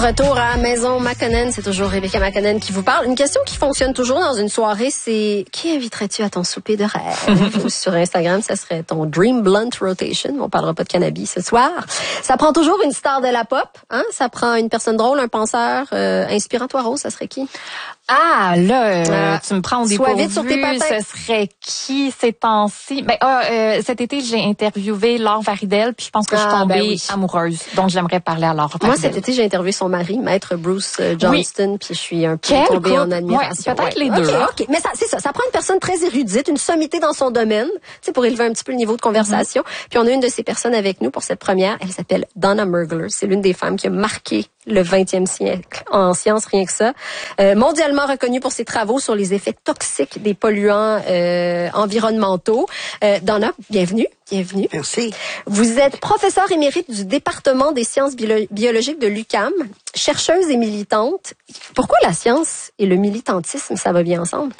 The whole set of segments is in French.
Retour à Maison Makonnen, c'est toujours Rebecca Makonnen qui vous parle. Une question qui fonctionne toujours dans une soirée, c'est qui inviterais-tu à ton souper de rêve? Sur Instagram, ça serait ton Dream Blunt Rotation. On parlera pas de cannabis ce soir. Ça prend toujours une star de la pop, hein? Ça prend une personne drôle, un penseur inspirant. Toi, Rose, ça serait qui? Ah, là, tu me prends au dépourvu. Sois vite sur tes patins. Ce serait qui ces temps-ci? Cet été, j'ai interviewé Laure Varidel, puis je pense que je suis tombée amoureuse. Donc, j'aimerais parler à Laure Varidel. Moi, cet été, j'ai interviewé son mari, maître Bruce Johnston, puis je suis un peu tombée en admiration. Ouais, peut-être les deux. OK. Mais c'est ça. Ça prend une personne très érudite, une sommité dans son domaine, tu sais, pour élever un petit peu le niveau de conversation. Puis on a une de ces personnes avec nous pour cette première. Elle s'appelle Donna Mergler. C'est l'une des femmes qui a marqué le 20e siècle en sciences, rien que ça. Mondialement reconnue pour ses travaux sur les effets toxiques des polluants environnementaux. Donna, bienvenue. Bienvenue. Merci. Vous êtes professeure émérite du département des sciences biologiques de l'UQAM, chercheuse et militante. Pourquoi la science et le militantisme, ça va bien ensemble?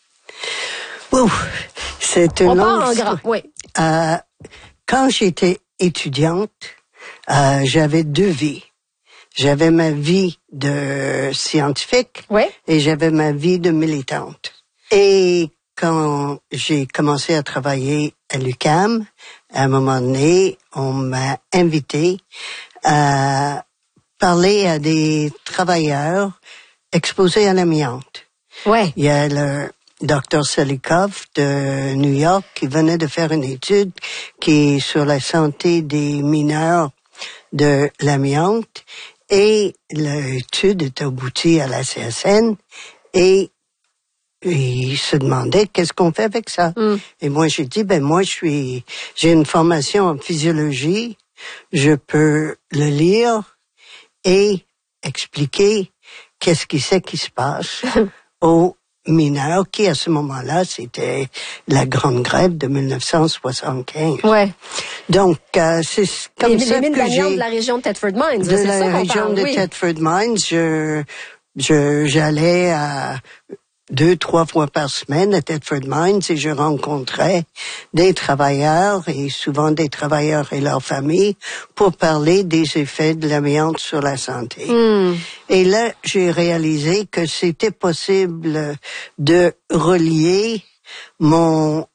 C'est une On parle en grand, oui. Quand j'étais étudiante, j'avais deux vies. J'avais ma vie de scientifique et j'avais ma vie de militante. Et quand j'ai commencé à travailler à l'UQAM, à un moment donné, on m'a invité à parler à des travailleurs exposés à l'amiante. Ouais. Il y a le Dr. Selikov de New York qui venait de faire une étude qui est sur la santé des mineurs de l'amiante. Et l'étude est aboutie à la CSN et il se demandait qu'est-ce qu'on fait avec ça. Et moi j'ai dit moi j'ai une formation en physiologie, je peux le lire et expliquer qu'est-ce qui se passe aux mineurs qui à ce moment-là c'était la grande grève de 1975. Ouais. Donc c'est comme ça que j'ai de la région de Thetford Mines, de la région de Thetford Mines, j'allais à 2-3 fois par semaine à Thetford Mines et je rencontrais des travailleurs et souvent des travailleurs et leurs familles pour parler des effets de l'amiante sur la santé. Et là, j'ai réalisé que c'était possible de relier ma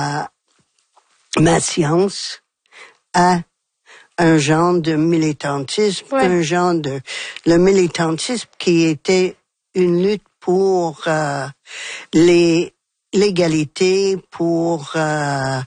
science à un genre de militantisme, le militantisme qui était une lutte pour l'égalité, pour la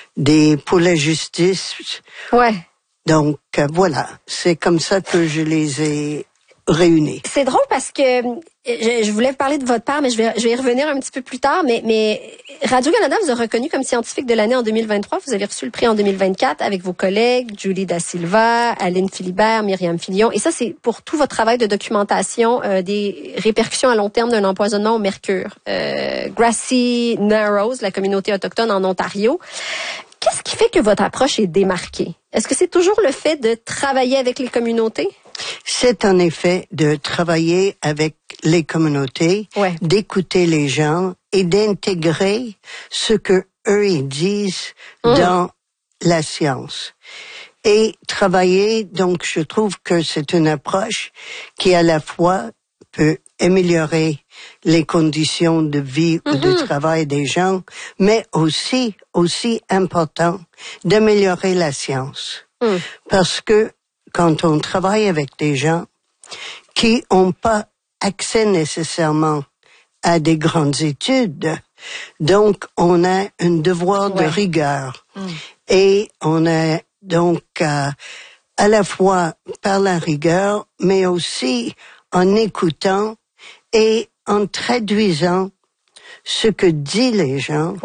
justice. Ouais. Donc voilà, c'est comme ça que je les ai réunis. C'est drôle parce que je voulais parler de votre père, mais je vais y revenir un petit peu plus tard. Mais Radio-Canada vous a reconnu comme scientifique de l'année en 2023. Vous avez reçu le prix en 2024 avec vos collègues Julie Da Silva, Aline Philibert, Myriam Filion. Et ça, c'est pour tout votre travail de documentation des répercussions à long terme d'un empoisonnement au mercure. Grassy Narrows, la communauté autochtone en Ontario. Qu'est-ce qui fait que votre approche est démarquée? Est-ce que c'est toujours le fait de travailler avec les communautés? C'est en effet de travailler avec les communautés, d'écouter les gens et d'intégrer ce que eux ils disent dans la science. Et travailler, donc je trouve que c'est une approche qui à la fois peut améliorer les conditions de vie ou de travail des gens, mais aussi important d'améliorer la science. Parce que quand on travaille avec des gens qui n'ont pas accès nécessairement à des grandes études, donc on a un devoir de rigueur. Et on a donc à la fois par la rigueur, mais aussi en écoutant et en traduisant ce que disent les gens,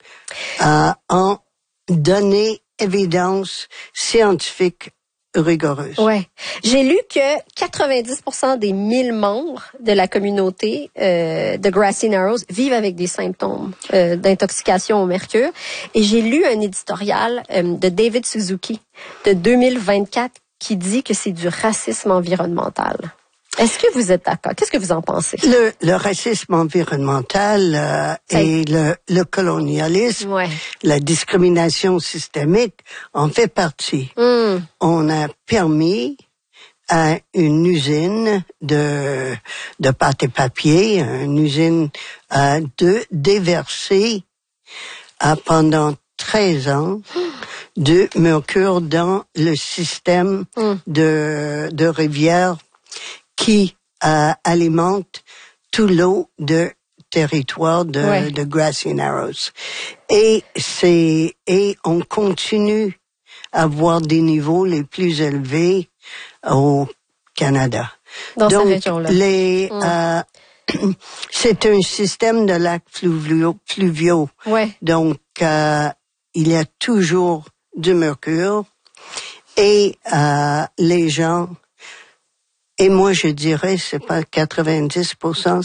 en donner évidence scientifique rigoureuse. Ouais. J'ai lu que 90% des 1000 membres de la communauté de Grassy Narrows vivent avec des symptômes d'intoxication au mercure. Et j'ai lu un éditorial de David Suzuki de 2024 qui dit que c'est du racisme environnemental. Est-ce que vous êtes d'accord? Qu'est-ce que vous en pensez? Le racisme environnemental et le colonialisme, la discrimination systémique en fait partie. On a permis à une usine de pâte et papier, une usine de déverser pendant 13 ans de mercure dans le système de rivière qui alimente tout l'eau de territoire de Grassy Narrows. Et on continue à avoir des niveaux les plus élevés au Canada. Dans cette région-là. C'est un système de lacs fluviaux. Ouais. Donc, il y a toujours du mercure et les gens, et moi je dirais, c'est pas 90%,